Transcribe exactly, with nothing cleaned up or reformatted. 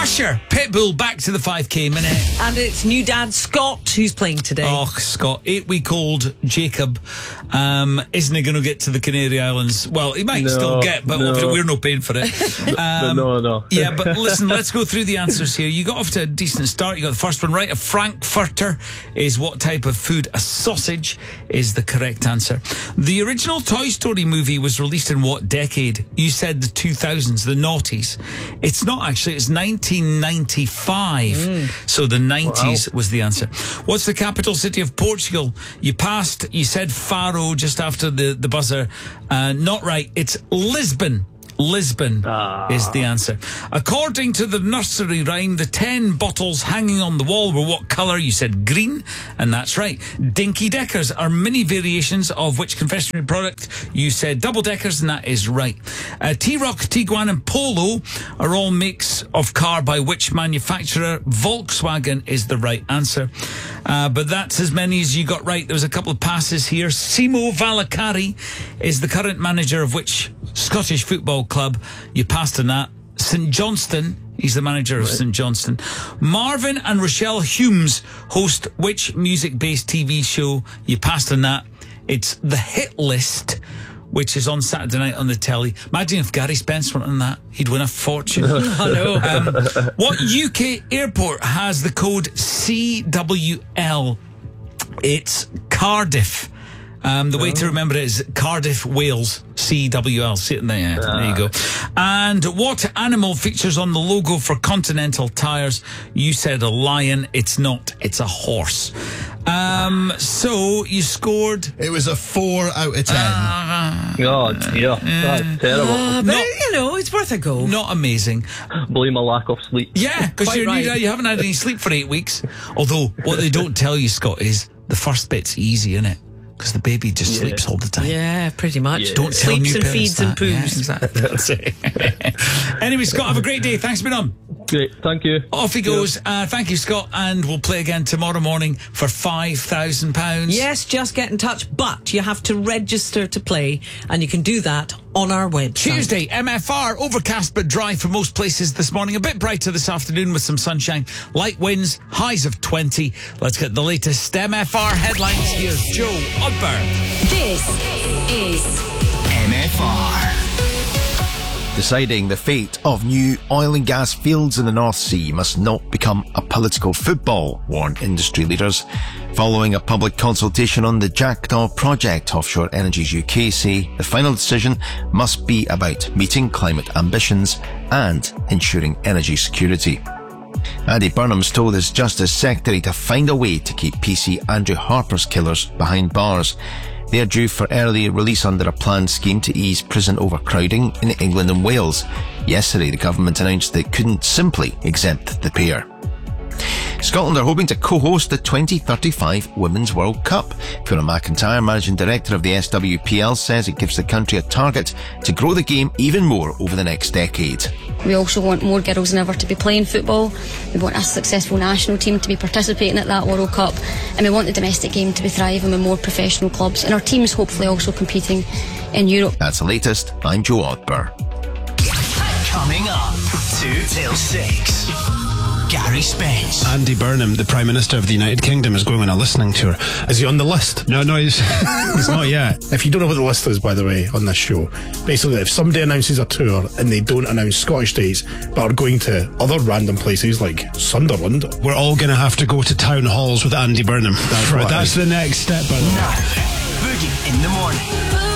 Usher, Pitbull, back to the five K minute. And it's new dad Scott who's playing today. Oh, Scott, eight-week-old Jacob um, isn't he going to get to the Canary Islands? Well, he might no, still get, but no. we're not paying for it. Um, no, no. Yeah, but listen, let's go through the answers here. You got off to a decent start. You got the first one right. A Frankfurter is what type of food? A sausage is the correct answer. The original Toy Story movie was released in what decade? You said the two thousands, the noughties. It's not actually. It's nineteen ninety-five. Mm. So the nineties wow. was the answer. What's the capital city of Portugal? You passed. You said Faro just after the, the buzzer. Uh, not right. It's Lisbon. Lisbon ah. is the answer. According to the nursery rhyme, the ten bottles hanging on the wall were what colour? You said green, and that's right. Dinky Deckers are mini variations of which confectionery product? You said double deckers, and that is right. Uh, T-Roc, Tiguan and Polo are all makes of car by which manufacturer? Volkswagen is the right answer. Uh, but that's as many as you got right. There was a couple of passes here. Simo Valakari is the current manager of which Scottish football club? You passed on that. St Johnstone, he's the manager of right. St Johnstone. Marvin and Rochelle Humes host which music-based T V show? You passed on that. It's The Hit List, which is on Saturday night on the telly. Imagine if Gary Spence went on that. He'd win a fortune. I know. Um, what U K airport has the code C W L? It's Cardiff. Um, the way oh. to remember it is Cardiff, Wales, C W L. Sitting there, ah. there you go. And what animal features on the logo for Continental Tires? You said a lion. It's not. It's a horse. Um, so you scored. It was a four out of ten. Uh, God, yeah, that's terrible. Uh, but not, you know, it's worth a go. Not amazing. Blame a lack of sleep. Yeah, because you right. you haven't had any sleep for eight weeks. Although what they don't tell you, Scott, is the first bit's easy, isn't it? Because the baby just yeah. sleeps all the time. Yeah, pretty much. Yeah. Don't tell Sleeps new and feeds that. and poos. Yeah, exactly. That's it. Anyway, Scott, have a great day. Thanks for being on. Great, thank you. Off he goes. Uh, thank you, Scott. And we'll play again tomorrow morning for five thousand pounds. Yes, just get in touch. But you have to register to play. And you can do that on our website. Tuesday, M F R, overcast but dry for most places this morning. A bit brighter this afternoon with some sunshine. Light winds, highs of twenty. Let's get the latest M F R headlines. Here's Joe Odberg. This is M F R. Deciding the fate of new oil and gas fields in the North Sea must not become a political football, warn industry leaders. Following a public consultation on the Jackdaw project, Offshore Energies U K say the final decision must be about meeting climate ambitions and ensuring energy security. Andy Burnham's told his Justice Secretary to find a way to keep P C Andrew Harper's killers behind bars. They are due for early release under a planned scheme to ease prison overcrowding in England and Wales. Yesterday, the government announced they couldn't simply exempt the pair. Scotland are hoping to co-host the twenty thirty-five Women's World Cup. Fiona McIntyre, Managing Director of the S W P L, says it gives the country a target to grow the game even more over the next decade. We also want more girls than ever to be playing football. We want a successful national team to be participating at that World Cup, and we want the domestic game to be thriving with more professional clubs and our teams hopefully also competing in Europe. That's the latest. I'm Joe Odber. Coming up, two till six. Gary Spence. Andy Burnham, the Prime Minister of the United Kingdom, is going on a listening tour. Is he on the list? No, no, he's, he's not yet. If you don't know what the list is, by the way, on this show, basically if somebody announces a tour and they don't announce Scottish dates but are going to other random places like Sunderland, we're all going to have to go to town halls with Andy Burnham. That's right. That's the next step. Now, Boogie in the morning.